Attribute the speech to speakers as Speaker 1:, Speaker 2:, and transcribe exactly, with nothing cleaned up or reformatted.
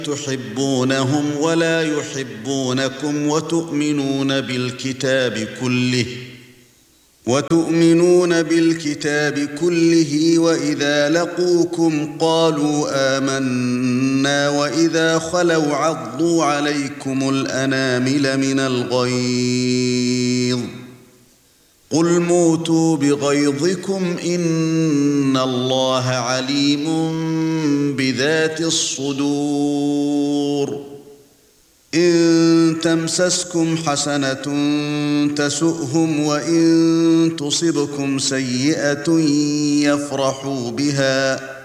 Speaker 1: تحبونهم ولا يحبونكم وتؤمنون بالكتاب كله وتؤمنون بالكتاب كله وإذا لقوكم قالوا آمنا وإذا خلوا عضوا عليكم الأنامل من الغيظ قل موتوا بغيظكم إن الله عليم بذات الصدور إن تمسسكم حسنة تسؤهم وإن تصبكم سيئة يفرحوا بها